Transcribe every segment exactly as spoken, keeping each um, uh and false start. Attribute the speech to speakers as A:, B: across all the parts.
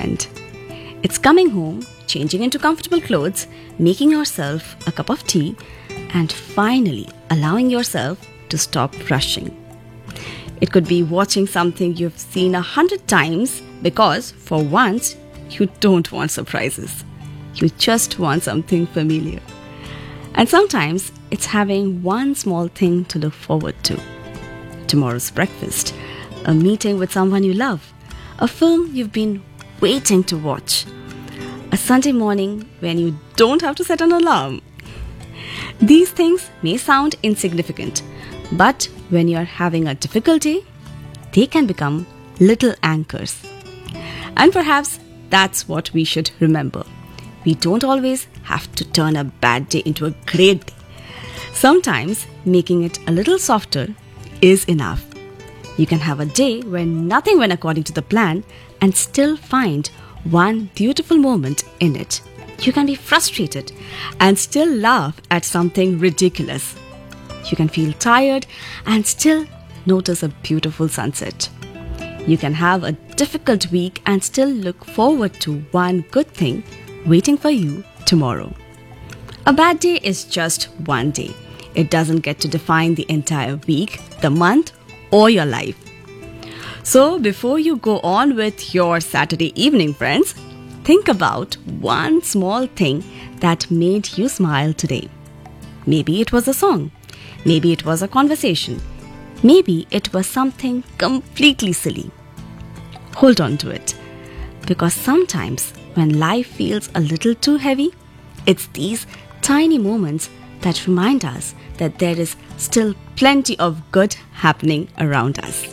A: friend. It's coming home, changing into comfortable clothes, making yourself a cup of tea, and finally allowing yourself to stop rushing. It could be watching something you've seen a hundred times because, for once, you don't want surprises. You just want something familiar. And sometimes it's having one small thing to look forward to. Tomorrow's breakfast, a meeting with someone you love, a film you've been waiting to watch, a Sunday morning when you don't have to set an alarm. These things may sound insignificant, but when you're having a difficulty, they can become little anchors. And perhaps that's what we should remember. We don't always have to turn a bad day into a great day. Sometimes making it a little softer is enough. You can have a day when nothing went according to the plan and still find one beautiful moment in it. You can be frustrated and still laugh at something ridiculous. You can feel tired and still notice a beautiful sunset. You can have a difficult week and still look forward to one good thing waiting for you tomorrow. A bad day is just one day. It doesn't get to define the entire week, the month, or your life. So before you go on with your Saturday evening, friends, think about one small thing that made you smile today. Maybe it was a song. Maybe it was a conversation. Maybe it was something completely silly. Hold on to it. Because sometimes when life feels a little too heavy, it's these tiny moments that remind us that there is still plenty of good happening around us.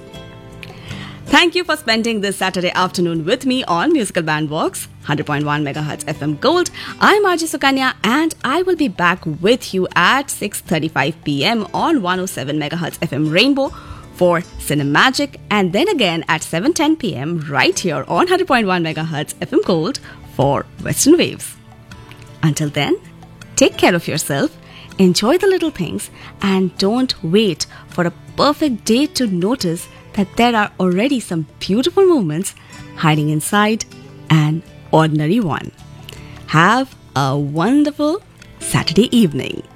A: Thank you for spending this Saturday afternoon with me on Musical Bandbox, one hundred point one megahertz F M Gold. I'm R J Sukanya and I will be back with you at six thirty-five p.m. on one oh seven megahertz F M Rainbow for Cinemagic, and then again at seven ten p.m. right here on one hundred point one megahertz F M Gold for Western Waves. Until then, take care of yourself, enjoy the little things, and don't wait for a perfect day to notice that there are already some beautiful moments hiding inside an ordinary one. Have a wonderful Saturday evening.